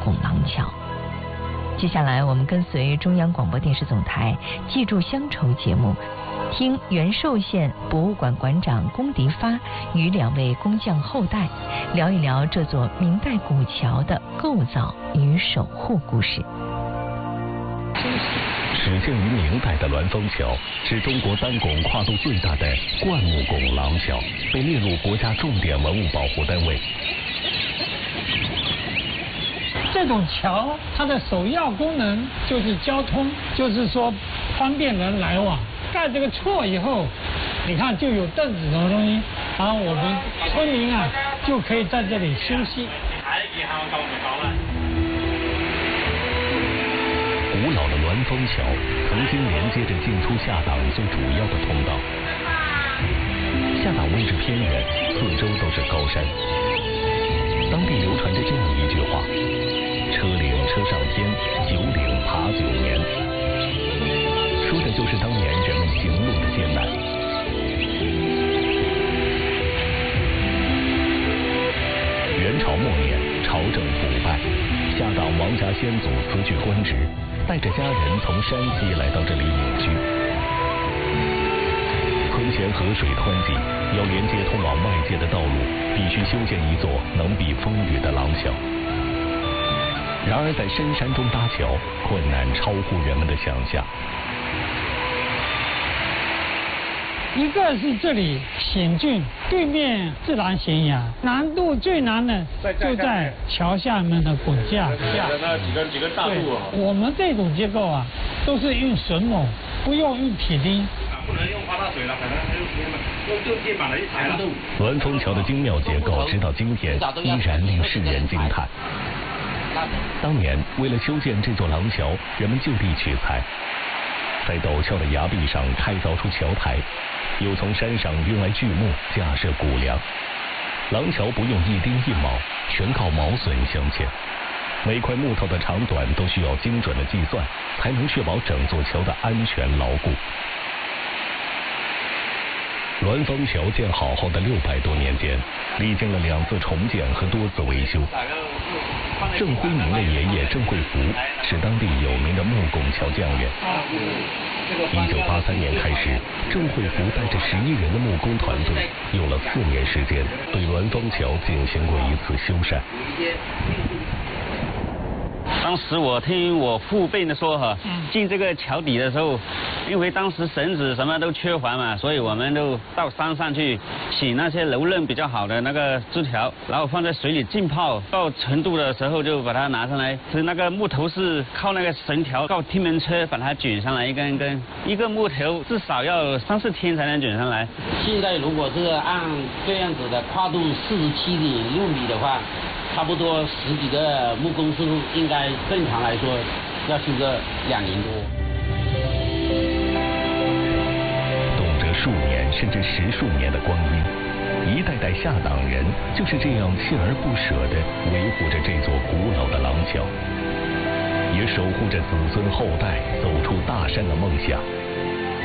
拱廊桥。接下来我们跟随中央广播电视总台《记住乡愁》节目，听元寿县博物馆馆长龚迪发与2位工匠后代聊一聊这座明代古桥的构造与守护故事。 始建于明代的栾峰桥是中国单拱跨度最大的灌木拱廊桥，被列入国家重点文物保护单位。 这种桥它的首要功能就是交通，就是说方便人来往。盖这个错以后，你看就有凳子什么东西，然后我们村民啊就可以在这里休息。 古老的栾峰桥曾经连接着进出下党最主要的通道。下党位置偏远，四周都是高山。当地流传着这样一句话：车岭车上天，9岭爬9年。说的就是当年人们行路的艰难。元朝末年，朝政腐败，下党王家先祖辞去官职，带着家人从山西来到这里隐居。村前河水湍急，要连接通往外界的道路，必须修建一座能避风雨的廊桥。然而在深山中搭桥，困难超乎人们的想象。 一个是这里险峻，对面自然悬崖，难度最难的就在桥下面的滚架。 那几根大柱啊。 我们这种结构啊，都是用榫卯，不用铁钉。 不能用发大水了，可能用电板来一抬了。 栾峰桥的精妙结构，直到今天依然令世人惊叹。当年为了修建这座廊桥，人们就地取材，在陡峭的崖壁上开凿出桥台，又从山上运来巨木架设谷梁。廊桥不用一钉一铆，全靠毛笋镶嵌。每块木头的长短都需要精准的计算，才能确保整座桥的安全牢固。栾峰桥建好后的600多年间，历经了2次重建和多次维修。郑辉明的爷爷郑惠福是当地有名的木拱桥匠人。1983年开始，郑惠福带着11人的木工团队，用了4年时间，对栾峰桥进行过一次修缮。 当时我听我父辈的说进这个桥底的时候，因为当时绳子什么都缺乏嘛，所以我们都到山上去洗那些柔韧比较好的那个枝条，然后放在水里浸泡，到程度的时候就把它拿上来。是那个木头是靠那个绳条靠踢门车把它卷上来，一根一根，一个木头至少要3、4天才能卷上来。 现在如果是按这样子的跨度47.6米的话，差不多10几个木工师傅应该正常来说要修个2年多。 动辄数年甚至10数年的光阴，一代代下党人就是这样锲而不舍地维护着这座古老的廊桥，也守护着子孙后代走出大山的梦想。